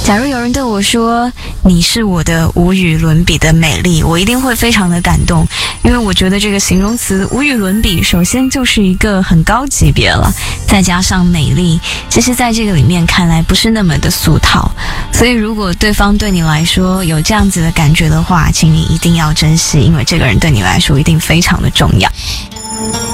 假如有人对我说你是我的无与伦比的美丽，我一定会非常的感动，因为我觉得这个形容词无与伦比首先就是一个很高级别了，再加上美丽，其实在这个里面看来不是那么的俗套，所以如果对方对你来说有这样子的感觉的话，请你一定要珍惜，因为这个人对你来说一定非常的重要。